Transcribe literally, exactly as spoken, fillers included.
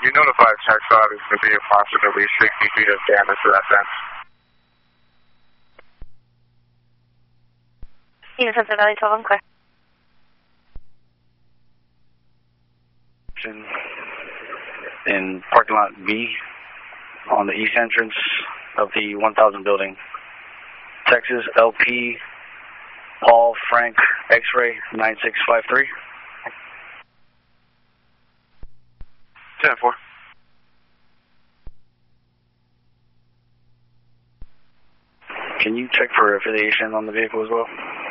you notify Tech five is going to be approximately sixty feet of damage to that fence? Unit Central Valley twelve, I'm clear. In, in parking lot B on the east entrance of the one thousand building. Texas L P Paul Frank X-ray nine six five three. ten four. Can you check for affiliation on the vehicle as well?